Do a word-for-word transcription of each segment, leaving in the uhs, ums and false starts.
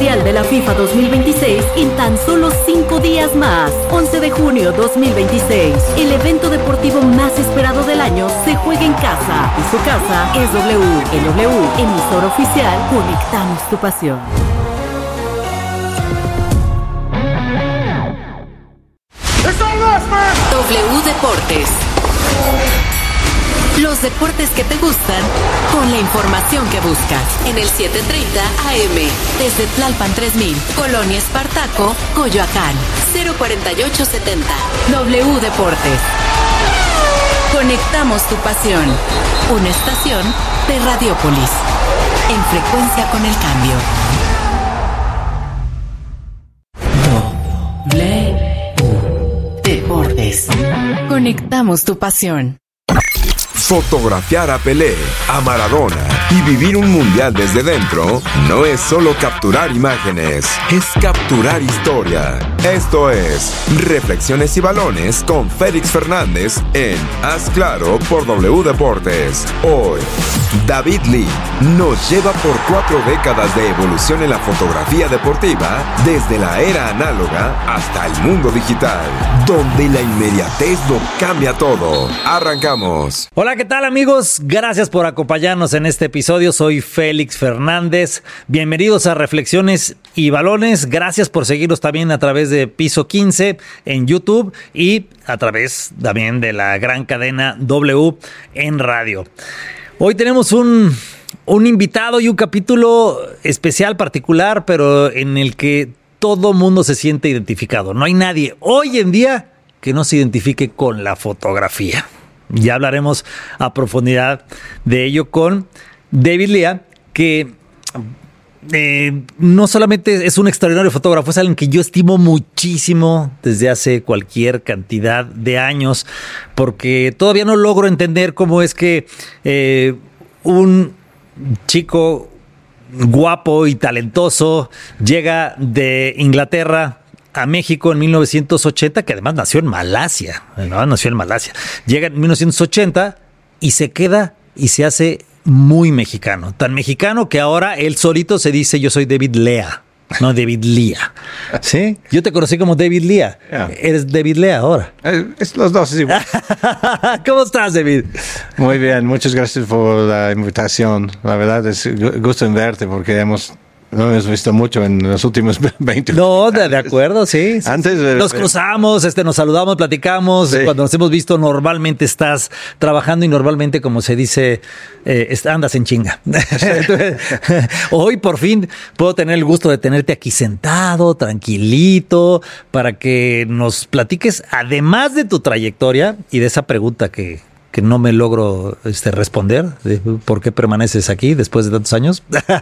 Mundial de la FIFA dos mil veintiséis en tan solo cinco días más. once de junio dos mil veintiséis. El evento deportivo más esperado del año se juega en casa. Y su casa es W. En W, emisora oficial, conectamos tu pasión. W Deportes. Los deportes que te gustan, con la información que buscas. En el setecientos treinta A M, desde Tlalpan tres mil, Colonia Espartaco, Coyoacán. cero cuarenta y ocho setenta. W Deportes. Conectamos tu pasión. Una estación de Radiópolis. En frecuencia con el cambio. W Deportes. Conectamos tu pasión. Fotografiar a Pelé, a Maradona y vivir un mundial desde dentro no es solo capturar imágenes, es capturar historia. Esto es Reflexiones y Balones con Félix Fernández en Haz Claro por W Deportes. Hoy, David Lee nos lleva por cuatro décadas de evolución en la fotografía deportiva, desde la era análoga hasta el mundo digital, donde la inmediatez lo cambia todo. Arrancamos. Hola, ¿qué tal, amigos? Gracias por acompañarnos en este episodio. Soy Félix Fernández. Bienvenidos a Reflexiones y Balones. Gracias por seguirnos también a través de Piso quince en YouTube y a través también de la gran cadena W en radio. Hoy tenemos un, un invitado y un capítulo especial, particular, pero en el que todo mundo se siente identificado. No hay nadie hoy en día que no se identifique con la fotografía. Ya hablaremos a profundidad de ello con David Lee, que eh, no solamente es un extraordinario fotógrafo, es alguien que yo estimo muchísimo desde hace cualquier cantidad de años, porque todavía no logro entender cómo es que eh, un chico guapo y talentoso llega de Inglaterra a México en mil novecientos ochenta, que además nació en Malasia, ¿no? Nació en Malasia. Llega en mil novecientos ochenta y se queda y se hace muy mexicano. Tan mexicano que ahora él solito se dice: yo soy David Lea, no David Lea. ¿Sí? Yo te conocí como David Lea. Yeah. Eres David Lea ahora. Eh, es los dos, sí. ¿Cómo estás, David? Muy bien, muchas gracias por la invitación. La verdad es gusto en verte porque hemos... No hemos visto mucho en los últimos veinte No, de, de acuerdo, sí. Antes de, nos cruzamos, este, nos saludamos, platicamos. Sí. Cuando nos hemos visto, normalmente estás trabajando y normalmente, como se dice, eh, andas en chinga. Hoy, por fin, puedo tener el gusto de tenerte aquí sentado, tranquilito, para que nos platiques, además de tu trayectoria y de esa pregunta que... que no me logro este, responder, de por qué permaneces aquí después de tantos años.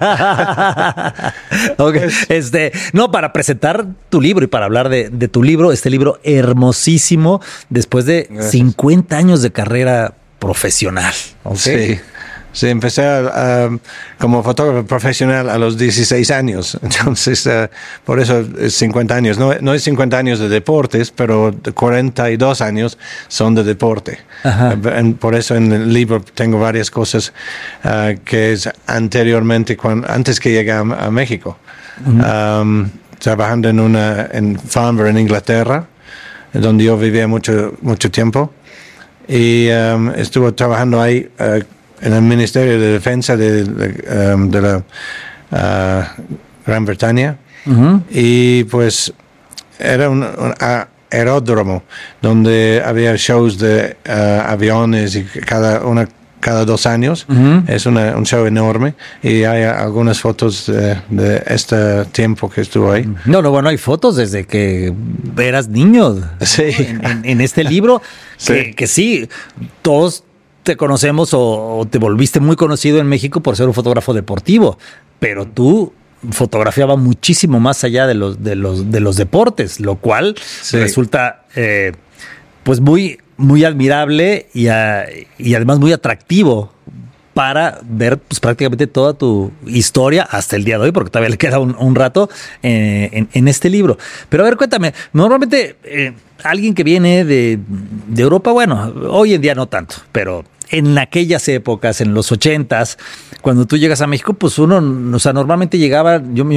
Okay. Este, no, para presentar tu libro y para hablar de, de tu libro, este libro hermosísimo, después de Gracias. cincuenta años de carrera profesional. Okay. Sí. Sí, empecé a, uh, como fotógrafo profesional a los dieciséis años, entonces uh, por eso es cincuenta años. No, no es cincuenta años de deportes, pero cuarenta y dos años son de deporte. Uh, por eso en el libro tengo varias cosas uh, que es anteriormente, cuando, antes que llegué a, a México. Uh-huh. Um, trabajando en una en Farnborough, en Inglaterra, donde yo vivía mucho, mucho tiempo. Y um, estuve trabajando ahí uh, en el Ministerio de Defensa de, de, um, de la uh, Gran Bretaña. Uh-huh. Y pues era un, un aeródromo donde había shows de uh, aviones y cada una cada dos años. Uh-huh. Es una, un show enorme y hay algunas fotos de, de este tiempo que estuvo ahí. No, no, bueno, hay fotos desde que eras niño. Sí. En, en, en este libro, sí. Que, que sí, todos te conocemos o, o te volviste muy conocido en México por ser un fotógrafo deportivo, pero tú fotografiabas muchísimo más allá de los, de los, de los deportes, lo cual sí. resulta eh, pues muy, muy admirable y, a, y además muy atractivo para ver pues, prácticamente toda tu historia hasta el día de hoy, porque todavía le queda un, un rato eh, en, en este libro. Pero a ver, cuéntame, normalmente eh, alguien que viene de, de Europa, bueno, hoy en día no tanto, pero en aquellas épocas, en los ochentas, cuando tú llegas a México, pues uno, o sea, normalmente llegaba, yo me